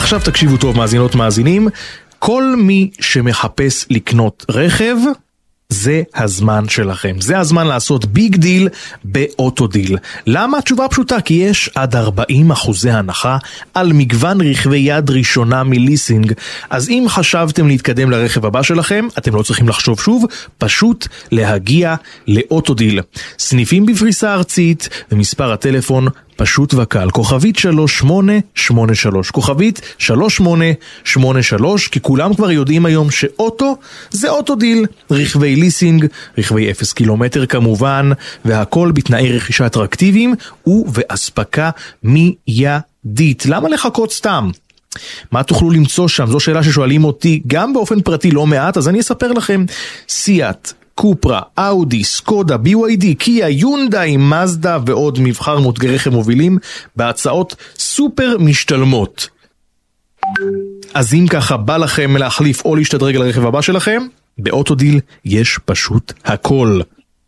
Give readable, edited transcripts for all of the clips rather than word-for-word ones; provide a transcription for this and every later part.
עכשיו תקשיבו טוב מאזינות מאזינים, כל מי שמחפש לקנות רכב, זה הזמן שלכם. זה הזמן לעשות ביג דיל באוטודיל. למה? התשובה פשוטה, כי יש עד 40% הנחה על מגוון רכבי יד ראשונה מליסינג. אז אם חשבתם להתקדם לרכב הבא שלכם, אתם לא צריכים לחשוב שוב, פשוט להגיע לאוטודיל. סניפים בפריסה ארצית ומספר הטלפון פשוט וקל, כוכבית 3883, כוכבית 3883, כי כולם כבר יודעים היום שאוטו זה אוטודיל, רכבי ליסינג, רכבי 0 קילומטר כמובן, והכל בתנאי רכישה אטרקטיביים ובאספקה מיידית. למה לחכות סתם? מה תוכלו למצוא שם? זו שאלה ששואלים אותי גם באופן פרטי לא מעט, אז אני אספר לכם. סיאט, קופרה, אאודי, סקודה, BYD, קיה, יונדאי, מזדה ועוד מבחר מותגי רכב מובילים בהצעות סופר משתלמות. אז אם ככה בא לכם להחליף או להשתדרג לרכב הבא שלכם, באוטודיל יש פשוט הכל.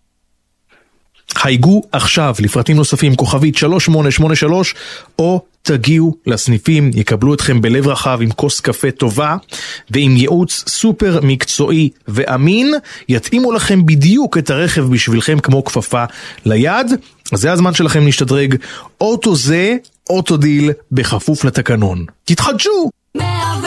חייגו עכשיו לפרטים נוספים, כוכבית 3883, או תגיעו לסניפים, יקבלו אתכם בלב רחב עם כוס קפה טובה ועם ייעוץ סופר מקצועי ואמין, יתאימו לכם בדיוק את הרכב בשבילכם כמו כפפה ליד. אז זה הזמן שלכם להשתדרג. אוטו זה אוטודיל בכפוף לתקנון. תתחדשו!